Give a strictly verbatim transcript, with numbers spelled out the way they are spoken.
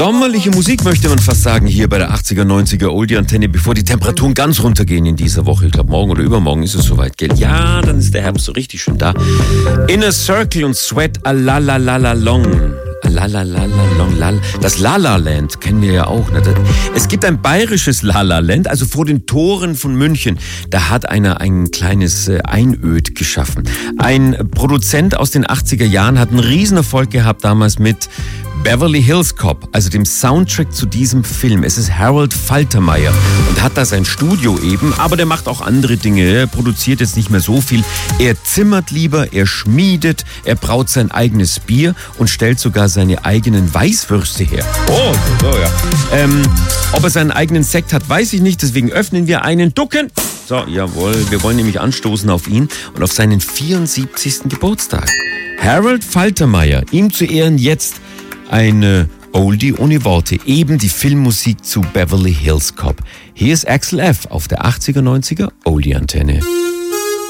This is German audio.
Sommerliche Musik möchte man fast sagen hier bei der achtziger, neunziger Oldie-Antenne, bevor die Temperaturen ganz runtergehen in dieser Woche. Ich glaube, morgen oder übermorgen ist es soweit, gell? Ja, dann ist der Herbst so richtig schön da. Inner Circle und Sweat a la la la la long. La la la la long la. Das La La Land kennen wir ja auch. Es gibt ein bayerisches La La Land, also vor den Toren von München. Da hat einer ein kleines Einöd geschaffen. Ein Produzent aus den achtziger Jahren hat einen Riesenerfolg gehabt damals mit Beverly Hills Cop, also dem Soundtrack zu diesem Film. Es ist Harold Faltermeyer und hat da sein Studio eben, aber der macht auch andere Dinge. Er produziert jetzt nicht mehr so viel. Er zimmert lieber, er schmiedet, er braut sein eigenes Bier und stellt sogar seine eigenen Weißwürste her. Oh, so, ja. Ähm, ob er seinen eigenen Sekt hat, weiß ich nicht, deswegen öffnen wir einen. Ducken! So, jawohl, wir wollen nämlich anstoßen auf ihn und auf seinen vierundsiebzigsten Geburtstag. Harold Faltermeyer, ihm zu Ehren jetzt eine Oldie ohne Worte, eben die Filmmusik zu Beverly Hills Cop. Hier ist Axel F. auf der achtziger, neunziger Oldie-Antenne.